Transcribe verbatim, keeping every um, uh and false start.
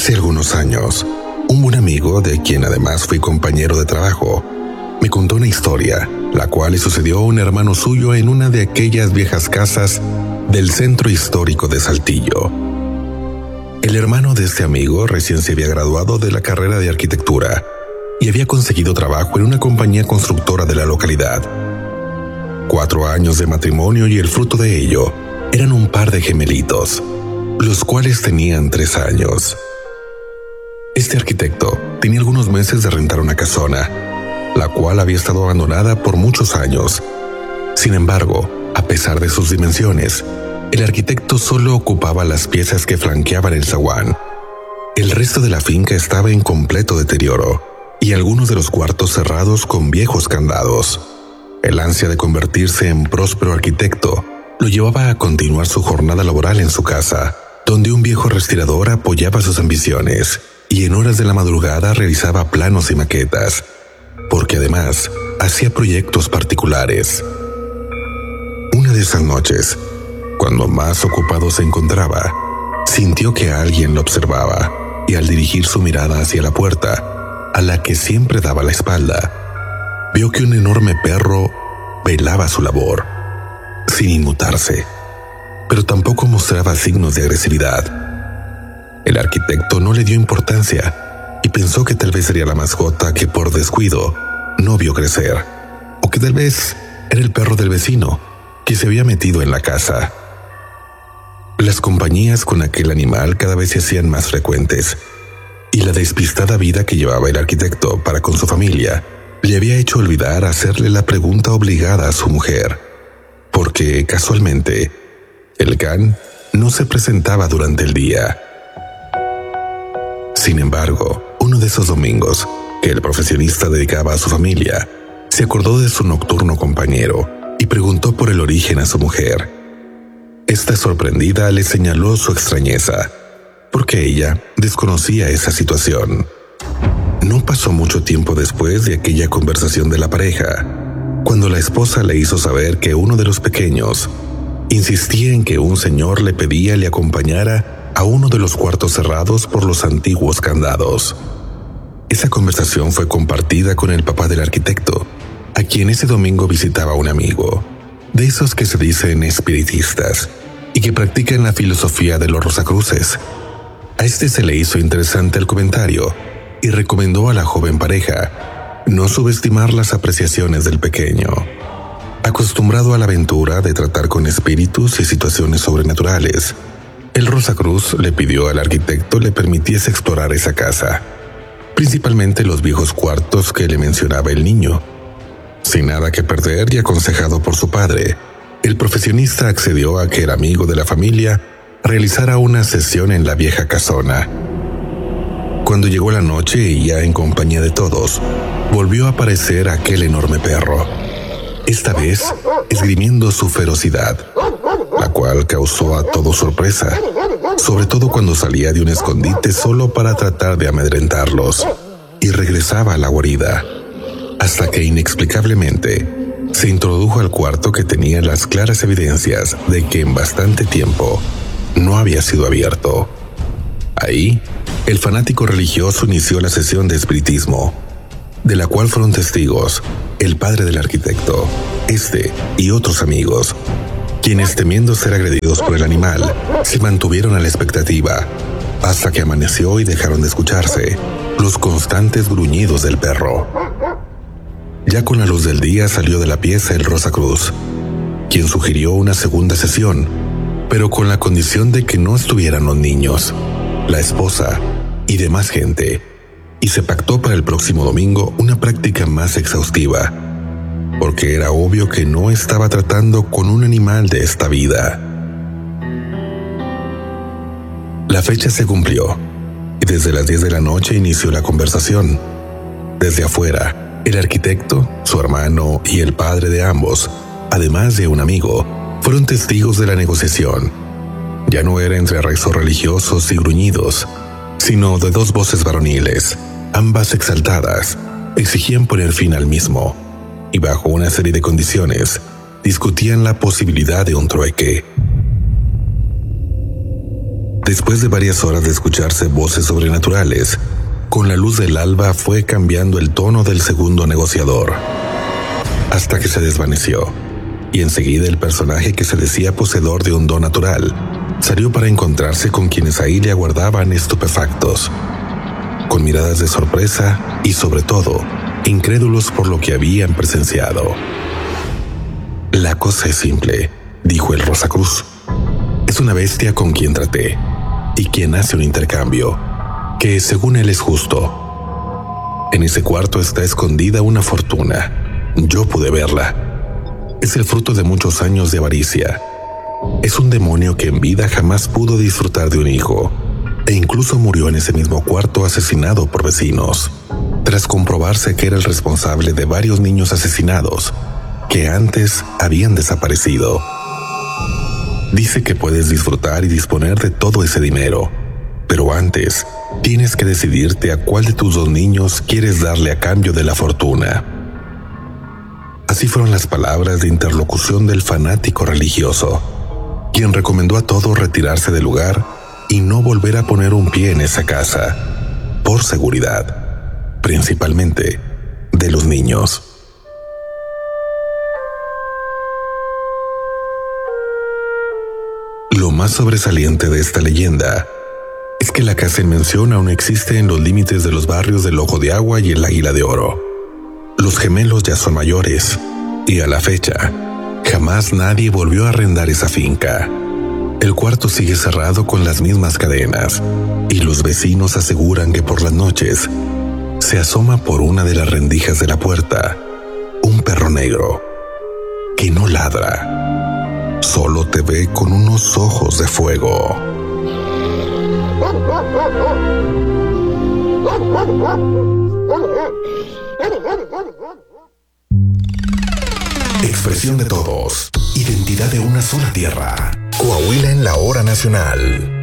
Hace algunos años, un buen amigo, de quien además fui compañero de trabajo, me contó una historia, la cual le sucedió a un hermano suyo en una de aquellas viejas casas del centro histórico de Saltillo. El hermano de este amigo recién se había graduado de la carrera de arquitectura y había conseguido trabajo en una compañía constructora de la localidad. Cuatro años de matrimonio y el fruto de ello eran un par de gemelitos, los cuales tenían tres años. Este arquitecto tenía algunos meses de rentar una casona, la cual había estado abandonada por muchos años. Sin embargo, a pesar de sus dimensiones, el arquitecto solo ocupaba las piezas que flanqueaban el zaguán. El resto de la finca estaba en completo deterioro y algunos de los cuartos cerrados con viejos candados. El ansia de convertirse en próspero arquitecto lo llevaba a continuar su jornada laboral en su casa, donde un viejo respirador apoyaba sus ambiciones y en horas de la madrugada realizaba planos y maquetas, porque además hacía proyectos particulares. Una de esas noches, cuando más ocupado se encontraba, sintió que alguien lo observaba y al dirigir su mirada hacia la puerta, a la que siempre daba la espalda, vio que un enorme perro velaba su labor, sin inmutarse, pero tampoco mostraba signos de agresividad. El arquitecto no le dio importancia y pensó que tal vez sería la mascota que por descuido no vio crecer, o que tal vez era el perro del vecino que se había metido en la casa. Las compañías con aquel animal cada vez se hacían más frecuentes, y la despistada vida que llevaba el arquitecto para con su familia le había hecho olvidar hacerle la pregunta obligada a su mujer, porque casualmente el can no se presentaba durante el día. Sin embargo, uno de esos domingos que el profesionista dedicaba a su familia, se acordó de su nocturno compañero y preguntó por el origen a su mujer. Esta, sorprendida, le señaló su extrañeza, porque ella desconocía esa situación. No pasó mucho tiempo después de aquella conversación de la pareja, cuando la esposa le hizo saber que uno de los pequeños insistía en que un señor le pedía le acompañara a uno de los cuartos cerrados por los antiguos candados. Esa conversación fue compartida con el papá del arquitecto, a quien ese domingo visitaba un amigo, de esos que se dicen espiritistas y que practican la filosofía de los Rosacruces. A este se le hizo interesante el comentario y recomendó a la joven pareja no subestimar las apreciaciones del pequeño. Acostumbrado a la aventura de tratar con espíritus y situaciones sobrenaturales, el Rosacruz le pidió al arquitecto le permitiese explorar esa casa, principalmente los viejos cuartos que le mencionaba el niño. Sin nada que perder y aconsejado por su padre, el profesionista accedió a que el amigo de la familia realizara una sesión en la vieja casona. Cuando llegó la noche y ya en compañía de todos, volvió a aparecer aquel enorme perro, esta vez esgrimiendo su ferocidad, la cual causó a todos sorpresa, sobre todo cuando salía de un escondite solo para tratar de amedrentarlos y regresaba a la guarida, hasta que inexplicablemente se introdujo al cuarto que tenía las claras evidencias de que en bastante tiempo no había sido abierto. Ahí, el fanático religioso inició la sesión de espiritismo, de la cual fueron testigos el padre del arquitecto, este y otros amigos, quienes, temiendo ser agredidos por el animal, se mantuvieron a la expectativa, hasta que amaneció y dejaron de escucharse los constantes gruñidos del perro. Ya con la luz del día salió de la pieza el Rosacruz, quien sugirió una segunda sesión, pero con la condición de que no estuvieran los niños, la esposa y demás gente, y se pactó para el próximo domingo una práctica más exhaustiva, porque era obvio que no estaba tratando con un animal de esta vida. La fecha se cumplió, y desde las diez de la noche inició la conversación. Desde afuera, el arquitecto, su hermano y el padre de ambos, además de un amigo, fueron testigos de la negociación. Ya no era entre rezos religiosos y gruñidos, sino de dos voces varoniles, ambas exaltadas, exigían poner fin al mismo, y bajo una serie de condiciones, discutían la posibilidad de un trueque. Después de varias horas de escucharse voces sobrenaturales, con la luz del alba fue cambiando el tono del segundo negociador, hasta que se desvaneció, y enseguida el personaje que se decía poseedor de un don natural salió para encontrarse con quienes ahí le aguardaban estupefactos, con miradas de sorpresa y, sobre todo, incrédulos por lo que habían presenciado. «La cosa es simple», dijo el Rosacruz. «Es una bestia con quien traté, y quien hace un intercambio, que según él es justo. En ese cuarto está escondida una fortuna. Yo pude verla. Es el fruto de muchos años de avaricia. Es un demonio que en vida jamás pudo disfrutar de un hijo, e incluso murió en ese mismo cuarto asesinado por vecinos, tras comprobarse que era el responsable de varios niños asesinados que antes habían desaparecido. Dice que puedes disfrutar y disponer de todo ese dinero, pero antes tienes que decidirte a cuál de tus dos niños quieres darle a cambio de la fortuna». Así fueron las palabras de interlocución del fanático religioso, quien recomendó a todos retirarse del lugar y no volver a poner un pie en esa casa, por seguridad, principalmente de los niños. Lo más sobresaliente de esta leyenda es que la casa en mención aún existe en los límites de los barrios del Ojo de Agua y el Águila de Oro. Los gemelos ya son mayores, y a la fecha, jamás nadie volvió a arrendar esa finca. El cuarto sigue cerrado con las mismas cadenas, y los vecinos aseguran que por las noches se asoma por una de las rendijas de la puerta un perro negro que no ladra, solo te ve con unos ojos de fuego. Expresión de todos, identidad de una sola tierra. Coahuila en la hora nacional.